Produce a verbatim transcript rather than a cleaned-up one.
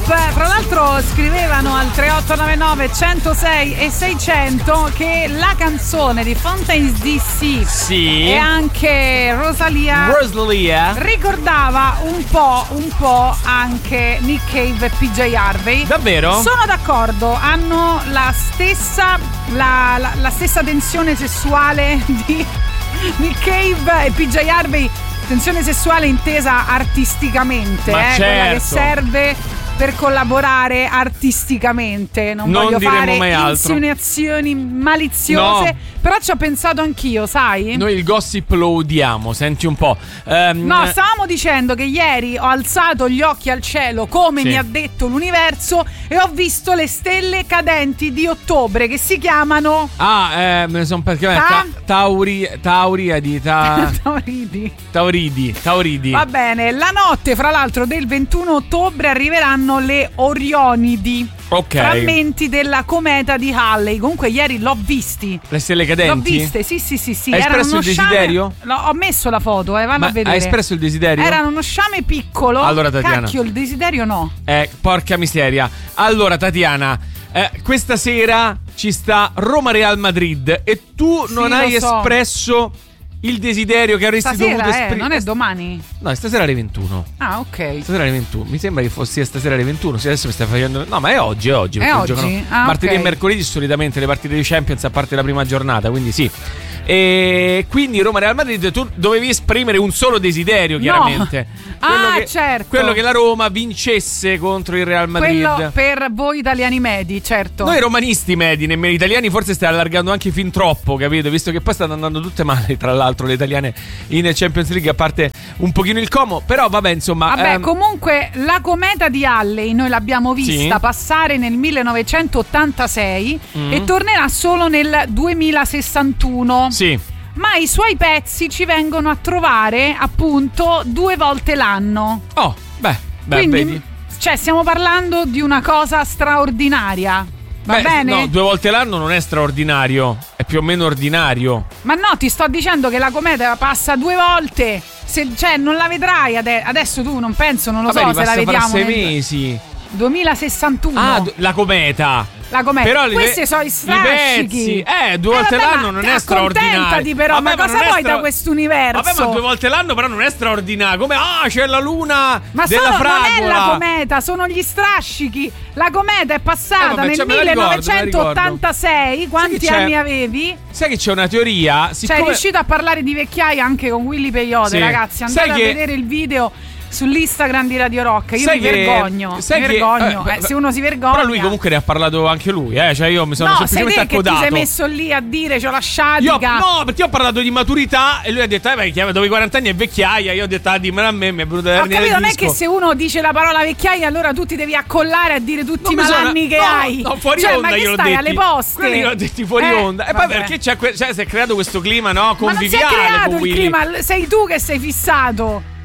Fra l'altro scrivevano al tre otto nove nove centosei e seicento che la canzone di Fontaine's D C sì. e anche Rosalia, Rosalia ricordava un po', un po' anche Nick Cave e P J Harvey. Davvero? Sono d'accordo, hanno la stessa la, la, la stessa tensione sessuale di Nick Cave e P J Harvey, tensione sessuale intesa artisticamente, Ma eh, certo. quella che serve per collaborare artisticamente. Non, non voglio fare mai altro. insinuazioni maliziose, no. Però ci ho pensato anch'io, sai? Noi il gossip lo odiamo, senti un po'. Um, No, stavamo dicendo che ieri ho alzato gli occhi al cielo, come sì. mi ha detto l'universo, e ho visto le stelle cadenti di ottobre che si chiamano... Ah, eh, me ne sono perché Ta- ta- Tauri, Tauriadi, ta- Tauridi. Tauridi, Tauridi. Va bene, la notte fra l'altro del ventuno ottobre arriveranno le Orionidi, Ok. frammenti della cometa di Halley. Comunque ieri l'ho visti. Le stelle cadenti? L'ho viste, sì sì sì sì. Hai Erano espresso uno il sciame- desiderio? L'ho- ho messo la foto, eh, vanno Ma a vedere. hai espresso il desiderio? Erano uno sciame piccolo. Allora, Tatiana. Cacchio, il desiderio no. Eh, porca miseria. Allora, Tatiana, eh, questa sera ci sta Roma-Real Madrid e tu Sì, non lo hai so. espresso il desiderio che avresti Stasera, dovuto eh, esprimere. non è domani. No, è stasera alle ventuno. Ah, ok. Stasera alle ventuno. Mi sembra che fosse stasera alle ventuno. Se adesso mi stai facendo. No, ma è oggi, è oggi. È perché oggi? giocano Ah, martedì ok. e mercoledì solitamente le partite di Champions, a parte la prima giornata, quindi sì. E quindi Roma-Real Madrid, tu dovevi esprimere un solo desiderio, chiaramente. No. Quello Ah, che, certo. Quello che la Roma vincesse contro il Real Madrid. Quello per voi italiani medi, certo. Noi romanisti medi, nemmeno italiani, forse stai allargando anche fin troppo, capito? Visto che poi stanno andando tutte male, tra l'altro, le italiane in Champions League, a parte un pochino il Como. Però vabbè, insomma. Vabbè, ehm, comunque la cometa di Halley noi l'abbiamo vista Sì. passare nel millenovecentottantasei Mm. e tornerà solo nel duemilasessantuno. Sì. Ma i suoi pezzi ci vengono a trovare appunto due volte l'anno. Oh, beh, beh, Quindi, vedi. cioè, stiamo parlando di una cosa straordinaria. Va Beh, bene? No, due volte l'anno non è straordinario, è più o meno ordinario. Ma no, ti sto dicendo che la cometa passa due volte. Se, cioè, non la vedrai ade- adesso tu, non penso, non lo Vabbè, so li se la passa fra vediamo. sei nel mesi. duemilasessantuno. Ah, d- la cometa. La cometa. Però li Questi ve- sono i i strascichi. pezzi. Eh, due volte vabbè, l'anno ma non è straordinario. accontentati però, Vabbè, ma ma cosa non è vuoi stra- da quest'universo? Vabbè, ma due volte l'anno però non è straordinario. Come, ah, c'è la luna Ma della sono, non fragola. è la cometa, sono gli strascichi. La cometa è passata Eh, vabbè, nel cioè, me la ricordo, me la millenovecentottantasei. Quanti Sai che c'è? anni avevi? Sai che c'è una teoria? Sei Siccome... riuscito a parlare di vecchiaia anche con Willy Peyote, Sì. ragazzi. Andate Sai a che- vedere il video sull'Instagram di Radio Rock. Io Sai mi che- vergogno. sai mi che- vergogno. eh, Eh, se uno si vergogna. Però lui comunque ne ha parlato anche lui, eh. Cioè io mi sono No, sei semplicemente te che ti accodato. sei messo lì a dire c'ho la Io, sciatica. no, perché io ho parlato di maturità e lui ha detto, eh, beh, chiama- dopo i quaranta anni è vecchiaia. Io ho detto, ah, dimmelo a me, mi è venuto da Ho hernia capito, del non è disco. che se uno dice la parola vecchiaia allora tu ti devi accollare a dire tutti Non i mi sono- malanni che no, hai. No, fuori cioè, onda ma che gliel'ho stai detti. alle poste? Quelli gliel'ho detti fuori Eh, onda. E poi vabbè. perché c'è que- cioè, si è creato questo clima, no? Ma non si è Conviviale creato con il Willy. clima, sei tu che sei fissato.